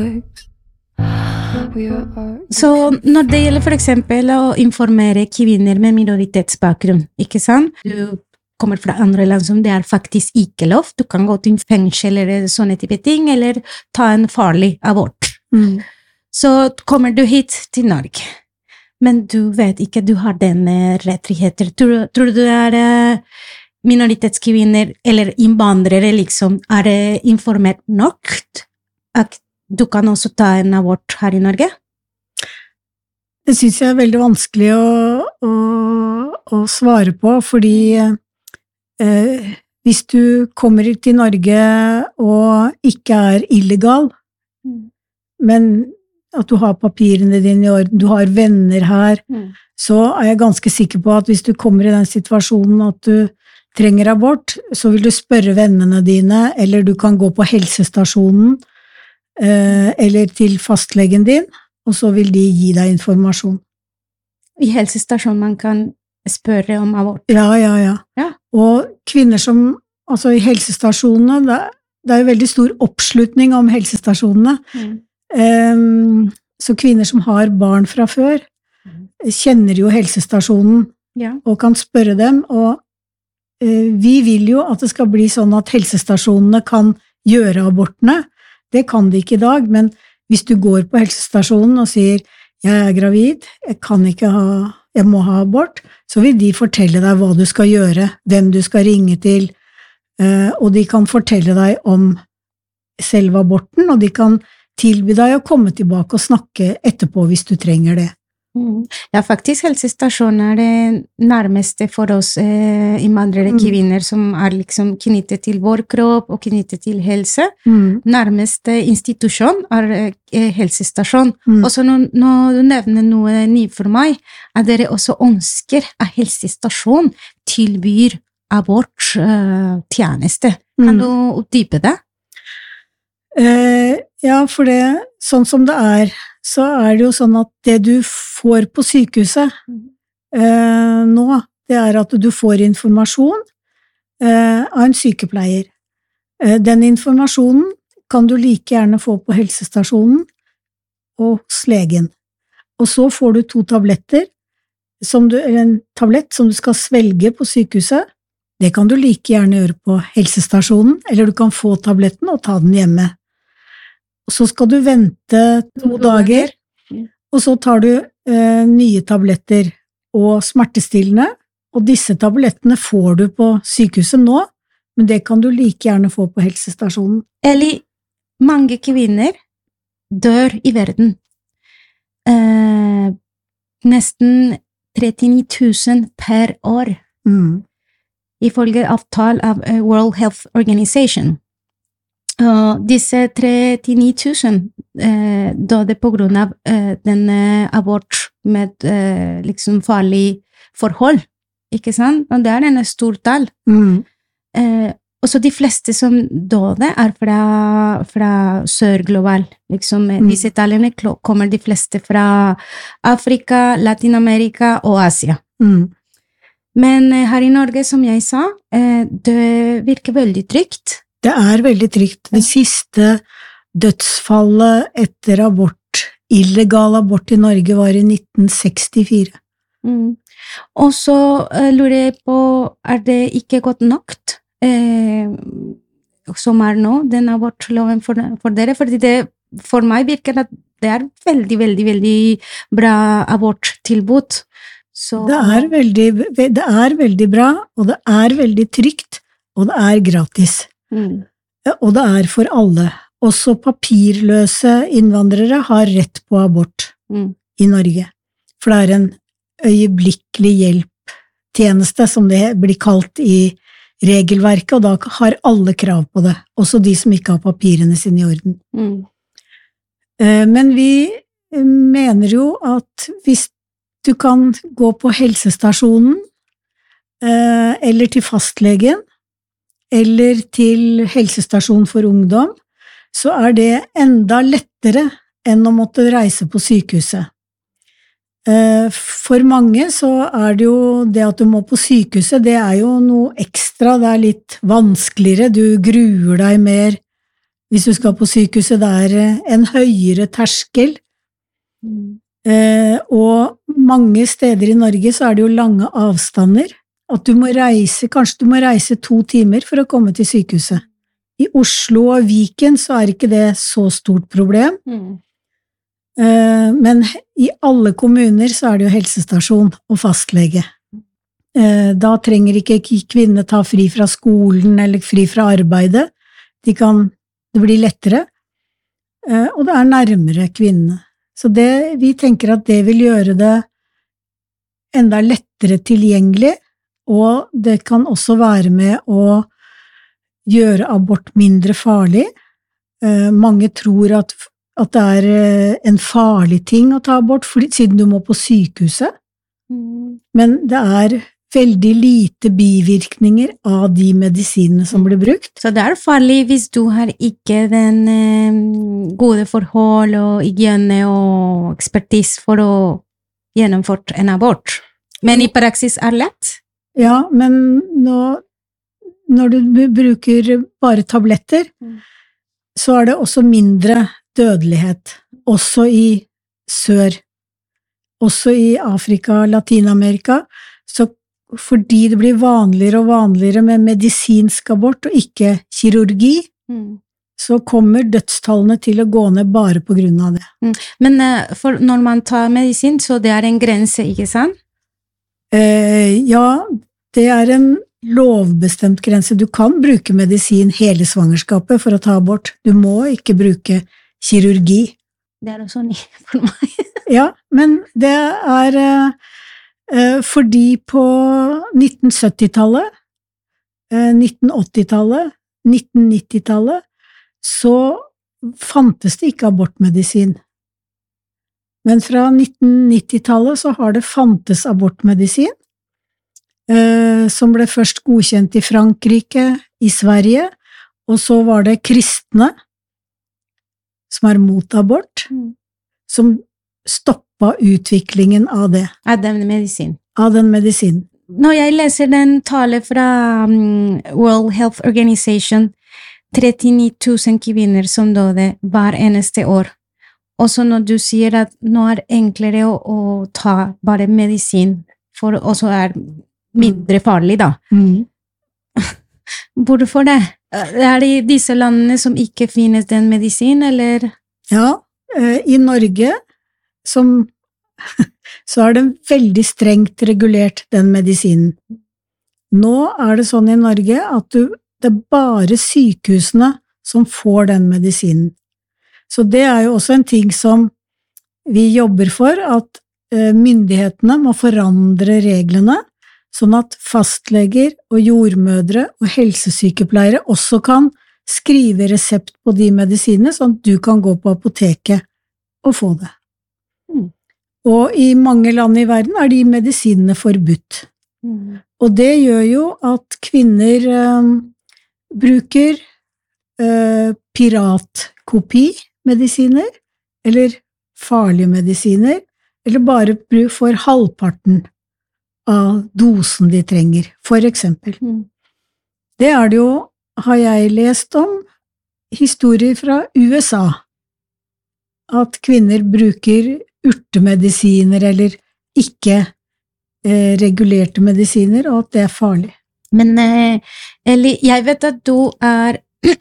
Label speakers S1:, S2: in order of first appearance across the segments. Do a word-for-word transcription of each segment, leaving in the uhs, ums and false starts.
S1: Så når det gjelder for eksempel å informere kvinner med minoritetsbakgrunn, ikke sant? Du kommer fra andre land som det er faktisk ikke lov. Du kan gå til fengsel eller sånne type ting, eller ta en farlig abort.
S2: Mm.
S1: Så kommer du hit til Norge, men du vet ikke du har denne rettigheter. Tror, tror du det er minoritetskvinner eller innvandrere liksom, er det informert nok at du kan også ta en abort her i Norge?
S2: Det synes jeg er veldig vanskelig å, å, å svare på, fordi eh, hvis du kommer til Norge og ikke er illegal, mm. men at du har papirene dine i orden, du har venner her, mm. så er jeg ganske sikker på at hvis du kommer i den situasjonen at du trenger abort, så vil du spørre vennene dine, eller du kan gå på helsestasjonen, eh, eller til fastlegen din, og så vil de gi deg informasjon.
S1: I helsestasjonen man kan spørre om abort?
S2: Ja, ja, ja.
S1: ja.
S2: Og kvinner som, altså i helsestasjonene, det, det er jo veldig stor oppslutning om helsestasjonene. Mm. Um, så kvinner som har barn fra før, mm. kjenner jo helsestasjonen
S1: ja.
S2: og kan spørre dem, og uh, vi vil jo at det skal bli sånn at helsestasjonene kan gjøre abortene. Det kan de ikke i dag, men hvis du går på helsestasjonen og sier, jeg er gravid, jeg kan ikke ha, jeg må ha abort, så vil de fortelle deg hva du skal gjøre, hvem du skal ringe til, og de kan fortelle deg om selve aborten, og de kan tilby deg å komme tilbake og snakke etterpå hvis du trenger det.
S1: Mm. Ja, faktisk helsestasjonen er det nærmeste for oss eh, innvandrere kvinner mm. som er liksom knyttet til vår kropp og knyttet til helse.
S2: Mm.
S1: Nærmeste institusjon er eh, helsestasjon. Mm. Og så når, når du nevner noe ny for meg, at dere også ønsker at helsestasjon tilbyr abort eh, tjeneste. Kan mm. du utdype det?
S2: Eh, ja, for det, sånn som det er, så er det jo sånn at det du får på sykehuset eh, nå, det er at du får informasjon eh, av en sykepleier. Eh, den informasjonen kan du like gjerne få på helsestasjonen og hos legen. Og så får du to tabletter, som du, eller en tablett som du skal svelge på sykehuset. Det kan du like gjerne gjøre på helsestasjonen, eller du kan få tabletten og ta den hjemme. Og så skal du vente to dager, og så tar du eh, nye tabletter og smertestillende, og disse tablettene får du på sykehuset nå, men det kan du like gjerne få på helsestasjonen.
S1: Eller mange kvinner dør i verden. Eh, nesten trettini tusen per år,
S2: mm.
S1: ifølge avtale av World Health Organization. Uh, disse trettini tusen uh, døde på grunn av uh, denne abort med uh, liksom farlig forhold, ikke sant? Og det er en stor tall.
S2: Mm.
S1: Uh, og så de fleste som døde er fra, fra sør-global. Liksom, mm. Disse tallene kommer de fleste fra Afrika, Latin-Amerika og Asia.
S2: Mm.
S1: Men uh, her i Norge, som jeg sa, uh, det virker veldig trygt.
S2: Det er veldig trygt. Det siste dødsfallet etter abort, illegal abort i Norge, var i nitten sekstifire.
S1: Mm. Og så uh, lurer jeg på, er det ikke godt nok eh, som er nå, den abortloven for, for dere? Fordi det, for meg virker at det er veldig, veldig, veldig bra aborttilbud. Så...
S2: Det er veldig, det er veldig bra, og det er veldig trygt, og det er gratis.
S1: Mm.
S2: Og det er for alle. Også papirløse innvandrere har rett på abort
S1: mm.
S2: i Norge. For det er en øyeblikkelig hjelptjeneste, som det blir kalt i regelverket, og da har alle krav på det. Også de som ikke har papirene sine i orden.
S1: Mm.
S2: Men vi mener jo at hvis du kan gå på helsestasjonen, eller til fastlegen, eller til helsestasjon for ungdom, så er det enda lettere enn å måtte reise på sykehuset. For mange så er det jo det at du må på sykehuset, det er jo noe ekstra, det er litt vanskeligere, du gruer deg mer hvis du skal på sykehuset, det er en høyere terskel.
S1: Mm.
S2: Eh, og mange steder i Norge så er det jo lange avstander, at du må reise, kanskje du må reise to timer for å komme til sykehuset. I Oslo og Viken så er ikke det så stort problem,
S1: Mm.
S2: eh, men i alle kommuner så er det jo helsestasjon og fastlege. Eh, da trenger ikke kvinner ta fri fra skolen eller fri fra arbeidet, de kan, det blir lettere, eh, og det er nærmere kvinnene. Så det, vi tenker at det vil gjøre det enda lettere tilgjengelig, og det kan også være med å gjøre abort mindre farlig. Eh, mange tror at, at det er eh, en farlig ting å ta abort, fordi, siden du må på sykehuset,
S1: Mm.
S2: men det er veldig lite bivirkninger av de medisinene som blir brukt.
S1: Så det er farlig hvis du har ikke den eh, gode forhold og hygiene og ekspertis for å gjennomføre en abort. Men i praksis er lett.
S2: Ja, men nå, når du bruker bare tabletter,
S1: Mm.
S2: så er det også mindre dødelighet, også i sør, også i Afrika, Latinamerika, så fordi det blir vanligere og vanligere med medisinsk abort og ikke kirurgi,
S1: Mm.
S2: så kommer dødstallene til å gå ned bare på grunn av det.
S1: Mm. Men eh, for når man tar medisin, så det er en grense, ikke sant?
S2: Eh, ja, det er en lovbestemt grense. Du kan bruke medisin hele svangerskapet for å ta abort. Du må ikke bruke kirurgi.
S1: Det er også nytt for meg.
S2: Ja, men det er eh, eh, fordi på nitten syttitallet, eh, nitten åttitallet, nitten nittitallet, så fantes det ikke abortmedisin. Men fra nitten nittitallet så har det fantes abortmedisin, eh, som ble først godkjent i Frankrike, i Sverige, og så var det kristne, som er mot abort,
S1: Mm.
S2: som stoppa utviklingen av det,
S1: Av den medisin.
S2: av den medisinen.
S1: Når jeg leser den tale fra um, World Health Organization, trettini tusen kvinner som døde hver eneste år. Også når du sier at nå er det enklere å, å ta bare medisin, for også er mindre farlig da.
S2: Mm.
S1: Hvorfor det? Er det i disse landene som ikke finnes den medisin, eller?
S2: Ja, eh, i Norge som, så er det veldig strengt regulert den medisinen. Nå er det sånn i Norge at du, det er bare sykehusene som får den medisinen. Så det er jo også en ting som vi jobber for, at eh, myndighetene må forandre reglene, sånn at fastleger og jordmødre og helsesykepleiere også kan skrive resept på de medisinene, sånn at du kan gå på apoteket og få det.
S1: Mm.
S2: Og i mange land i verden er de medisinene forbudt.
S1: Mm.
S2: Og det gjør jo at kvinner eh, bruker eh, piratkopimedisiner, eller farlige medisiner, eller bare får halvparten av dosen de trenger, for eksempel.
S1: Mm.
S2: Det er det jo, har jeg lest om, historier fra U S A, at kvinner bruker urtemedisiner eller ikke eh, regulerte medisiner, og at det er farlig.
S1: Men eh, Eli, jeg vet at du er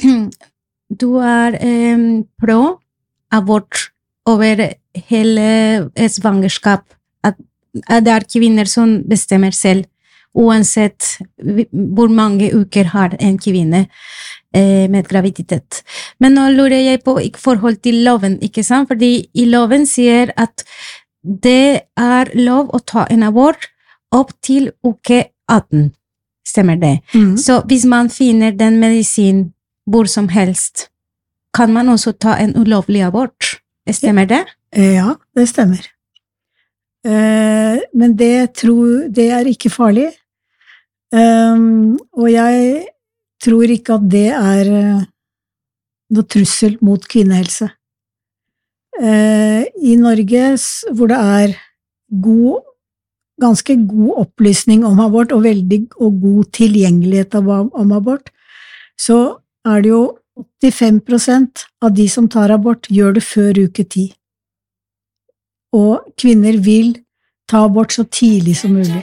S1: du er eh, pro abort over hele svangerskap, at, at det er kvinner som bestemmer selv, uansett hvor mange uker har en kvinne eh, med graviditet. Men nå lurer jeg på i forhold til loven, ikke sant? Fordi i loven sier at det er lov å ta en abort opp til uke atten. Stemmer det?
S2: Mm.
S1: Så hvis man finner den medisin hvor som helst, kan man også ta en ulovlig abort. Stemmer det?
S2: Ja, det stemmer. Eh, men det, tror, det er ikke farlig. Um, og jeg tror ikke at det er uh, noe trussel mot kvinnehelse. Eh, I Norge, hvor det er god, ganske god opplysning om abort, og veldig og god tilgjengelighet av, om abort, så er det jo åttifem prosent av de som tar abort, gjør det før uke ti. Og kvinner vil ta abort så tidlig som mulig.